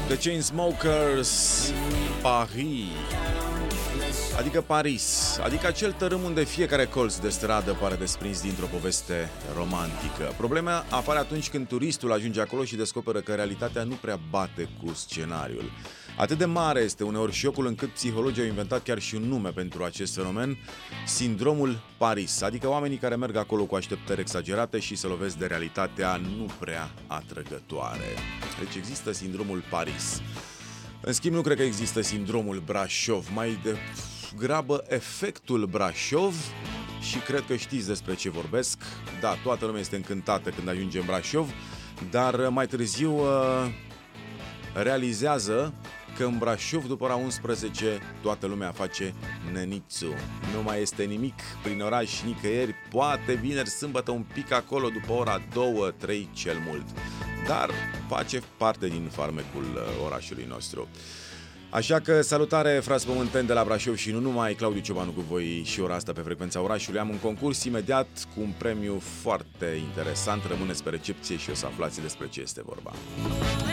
The Chainsmokers, Paris, adică Paris, adică acel tărâm unde fiecare colț de stradă pare desprins dintr-o poveste romantică. Problema apare atunci când turistul ajunge acolo și descoperă că realitatea nu prea bate cu scenariul. Atât de mare este uneori șocul încât psihologii au inventat chiar și un nume pentru acest fenomen, sindromul Paris, adică oamenii care merg acolo cu așteptări exagerate și se lovesc de realitatea nu prea atrăgătoare. Deci există sindromul Paris. În schimb, nu cred că există sindromul Brașov, mai degrabă efectul Brașov, și cred că știți despre ce vorbesc. Da, toată lumea este încântată când ajunge în Brașov, dar mai târziu realizează că în Brașov după ora 11 toată lumea face nenițu. Nu mai este nimic prin oraș nicăieri, poate vineri, sâmbătă un pic acolo după ora 2-3 cel mult. Dar face parte din farmecul orașului nostru. Așa că salutare, frați pământeni de la Brașov și nu numai, Claudiu Ciobanu cu voi și ora asta pe Frecvența Orașului. Am un concurs imediat cu un premiu foarte interesant. Rămâneți pe recepție și o să aflați despre ce este vorba.